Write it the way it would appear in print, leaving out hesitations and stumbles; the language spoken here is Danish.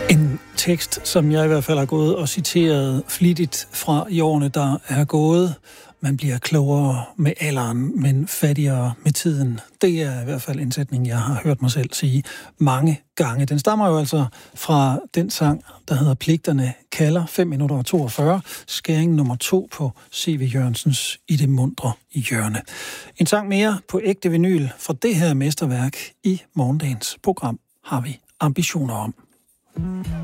En tekst, som jeg i hvert fald har gået og citeret flittigt fra i årene, der er gået. Man bliver klogere med alderen, men fattigere med tiden. Det er i hvert fald en sætning, jeg har hørt mig selv sige mange gange. Den stammer jo altså fra den sang, der hedder Pligterne kalder, 5 minutter og 42, skæring nummer 2 på C.V. Jørgensens I det mundre hjørne. En sang mere på ægte vinyl fra det her mesterværk i morgendagens program har vi ambitioner om.